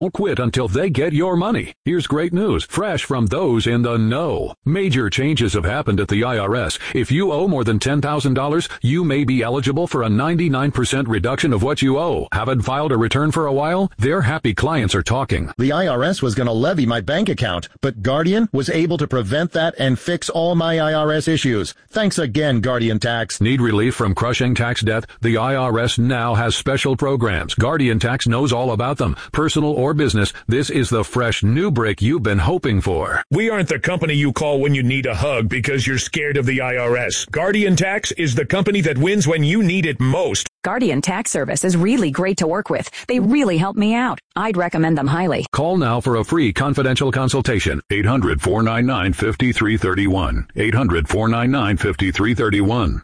Don't quit until they get your money. Here's great news, fresh from those in the know. Major changes have happened at the IRS. If you owe more than $10,000, you may be eligible for a 99% reduction of what you owe. Haven't filed a return for a while? Their happy clients are talking. The IRS was going to levy my bank account, but Guardian was able to prevent that and fix all my IRS issues. Thanks again, Guardian Tax. Need relief from crushing tax debt? The IRS now has special programs. Guardian Tax knows all about them. Personal or business, this is the fresh new break you've been hoping for. We aren't the company you call when you need a hug because you're scared of the IRS. Guardian Tax is the company that wins when you need it most. Guardian Tax Service is really great to work with. They really help me out. I'd recommend them highly. Call now for a free confidential consultation. 800-499-5331. 800-499-5331.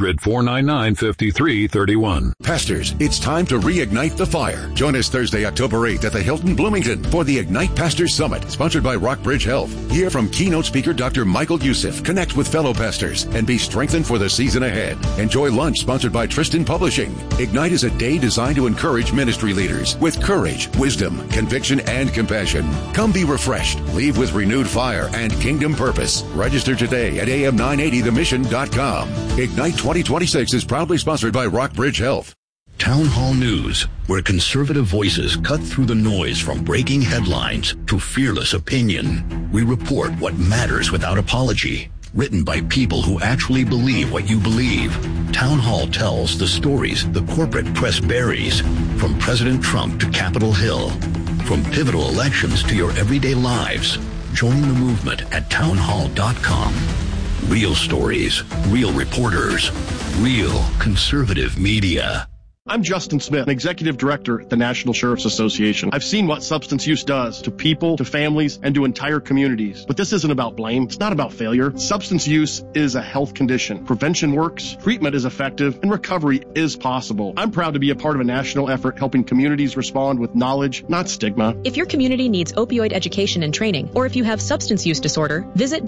800-499-5331. Pastors, it's time to reignite the fire. Join us Thursday, October 8th at the Hilton Bloomington for the Ignite Pastors Summit, sponsored by Rockbridge Health. Hear from keynote speaker Dr. Michael Youssef. Connect with fellow pastors and be strengthened for the season ahead. Enjoy lunch sponsored by Tristan Publishing. Ignite is a day designed to encourage ministry leaders with courage, wisdom, conviction, and compassion. Come be refreshed. Leave with renewed fire and kingdom purpose. Register today at am980themission.com. Ignite 2026 is proudly sponsored by Rockbridge Health. Town Hall News, where conservative voices cut through the noise from breaking headlines to fearless opinion. We report what matters without apology. Written by people who actually believe what you believe. Town Hall tells the stories the corporate press buries, from President Trump to Capitol Hill, from pivotal elections to your everyday lives. Join the movement at townhall.com. Real stories, real reporters, real conservative media. I'm Justin Smith, Executive Director at the National Sheriff's Association. I've seen what substance use does to people, to families, and to entire communities. But this isn't about blame. It's not about failure. Substance use is a health condition. Prevention works, treatment is effective, and recovery is possible. I'm proud to be a part of a national effort helping communities respond with knowledge, not stigma. If your community needs opioid education and training, or if you have substance use disorder, visit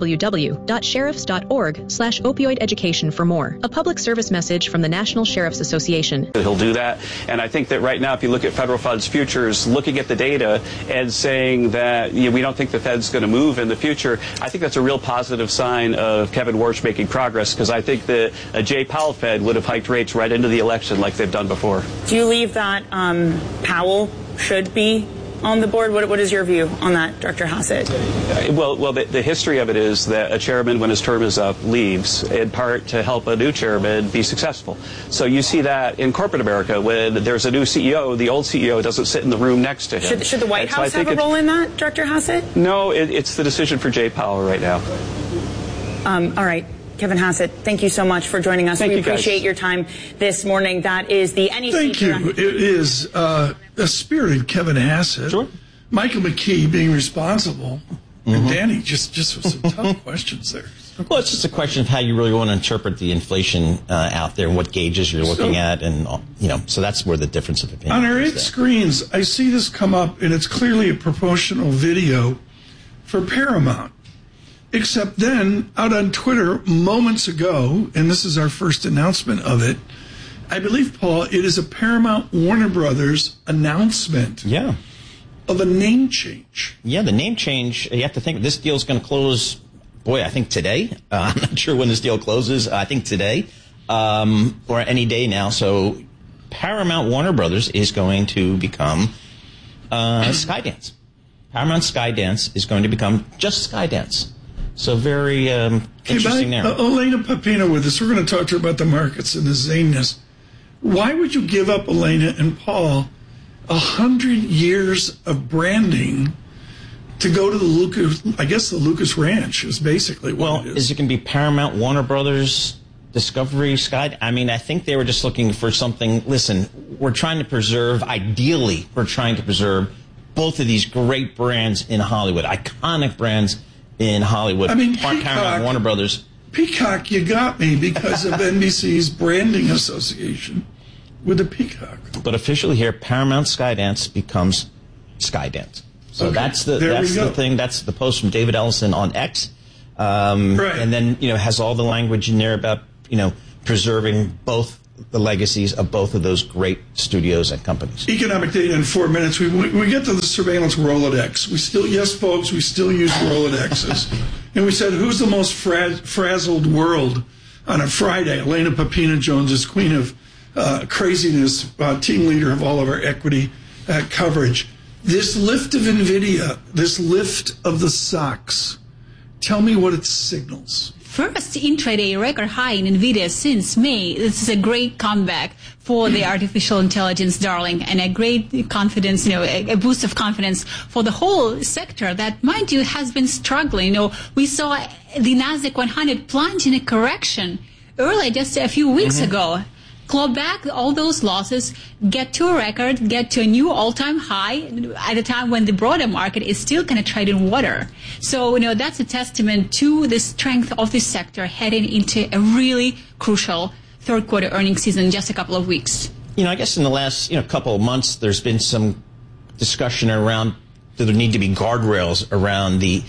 www.sheriffs.org/opioid education for more. A public service message from the National Sheriff's Association. He'll do that. And I think that right now, if you look at federal funds futures, looking at the data and saying that we don't think the Fed's going to move in the future, I think that's a real positive sign of Kevin Warsh making progress, because I think that a Jay Powell Fed would have hiked rates right into the election like they've done before. Do you believe that Powell should be on the board? What is your view on that, Dr. Hassett? Well, the history of it is that a chairman, when his term is up, leaves, in part to help a new chairman be successful. So you see that in corporate America, when there's a new CEO, the old CEO doesn't sit in the room next to him. Should the White House have a role in that, Dr. Hassett? No, it's the decision for Jay Powell right now. All right. Kevin Hassett, thank you so much for joining us. We appreciate your time this morning. That is the NEC. Thank you. It is a spirited Kevin Hassett. Sure. Michael McKee being responsible. And Danny, just some tough questions there. Well, it's just a question of how you really want to interpret the inflation out there and what gauges you're looking at. And, so that's where the difference of opinion is. On our 8 screens, I see this come up, and it's clearly a promotional video for Paramount. Except then, out on Twitter moments ago, and this is our first announcement of it, I believe, Paul, it is a Paramount Warner Brothers announcement. Yeah. Of a name change. Yeah, the name change, you have to think this deal's going to close, I think today. I'm not sure when this deal closes. I think today, or any day now. So Paramount Warner Brothers is going to become Skydance. Paramount Skydance is going to become just Skydance. So very interesting there. Elena Pepino with us. We're going to talk to her about the markets and the zaneness. Why would you give up, Elena and Paul, 100 years of branding to go to the Lucas Ranch is basically what it is. Is it going to be Paramount, Warner Brothers, Discovery, Sky? I mean, I think they were just looking for something. Listen, we're trying to preserve both of these great brands in Hollywood, iconic brands in Hollywood. I mean, Paramount, Warner Brothers. Peacock, you got me because of NBC's branding association with the Peacock. But officially here, Paramount Skydance becomes Skydance. So that's the thing. That's the post from David Ellison on X. Right. And then, has all the language in there about, preserving both the legacies of both of those great studios and companies. Economic data in 4 minutes. We get to the surveillance Rolodex. We still use Rolodexes. And we said, who's the most frazzled world on a Friday? Elena Papina-Jones is queen of craziness, team leader of all of our equity coverage. This lift of NVIDIA, this lift of the stocks, tell me what it signals. First intraday record high in NVIDIA since May. This is a great comeback for the artificial intelligence darling, and a great confidence, a boost of confidence for the whole sector that, mind you, has been struggling. We saw the Nasdaq 100 plunge in a correction earlier, just a few weeks ago. Claw back all those losses, get to a record, get to a new all-time high at a time when the broader market is still kind of treading water. So, that's a testament to the strength of this sector heading into a really crucial third quarter earnings season in just a couple of weeks. I guess in the last, couple of months, there's been some discussion around, do there need to be guardrails around the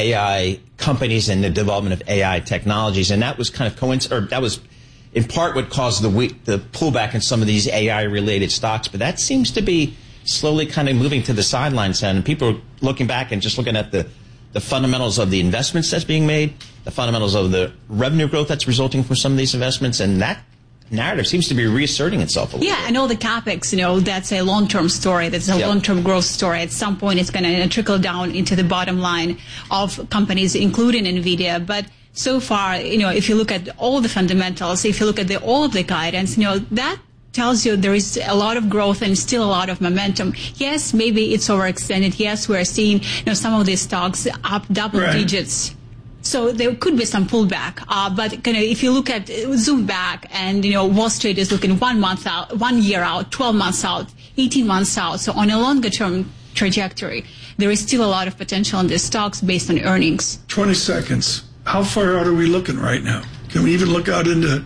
AI companies and the development of AI technologies, and that was kind of that was in part what caused the pullback in some of these AI-related stocks. But that seems to be slowly kind of moving to the sidelines, and people are looking back and just looking at the fundamentals of the investments that's being made, the fundamentals of the revenue growth that's resulting from some of these investments, and that narrative seems to be reasserting itself a little bit. And all the CapEx, that's a long-term story. That's a long-term growth story. At some point, it's going to trickle down into the bottom line of companies, including NVIDIA. But so far, if you look at all the fundamentals, if you look at all of the guidance, that tells you there is a lot of growth and still a lot of momentum. Yes, maybe it's overextended. Yes, we're seeing, some of these stocks up double digits. So there could be some pullback. But if you look at, zoom back and, Wall Street is looking 1 month out, 1 year out, 12 months out, 18 months out. So on a longer term trajectory, there is still a lot of potential in these stocks based on earnings. 20 seconds. How far out are we looking right now? Can we even look out into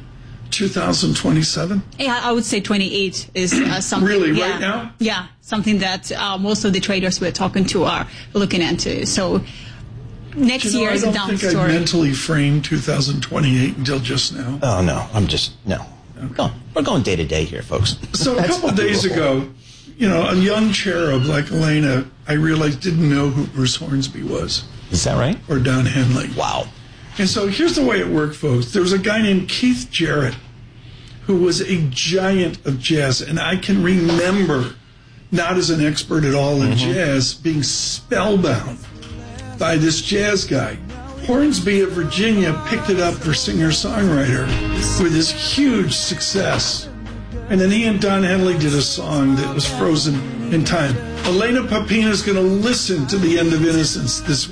2027? Yeah, I would say 28 is something. Really, right now? Yeah, something that most of the traders we're talking to are looking into. So next year is a down story. I don't think I mentally framed 2028 until just now. Oh, no. Okay. We're going day to day here, folks. So a couple of days ago, a young cherub like Elena, I realized didn't know who Bruce Hornsby was. Is that right? Or Don Henley. Wow. And so here's the way it worked, folks. There was a guy named Keith Jarrett who was a giant of jazz. And I can remember, not as an expert at all in jazz, being spellbound by this jazz guy. Hornsby of Virginia picked it up for singer-songwriter with his huge success. And then he and Don Henley did a song that was frozen in time. Elena Papina is going to listen to The End of Innocence this week.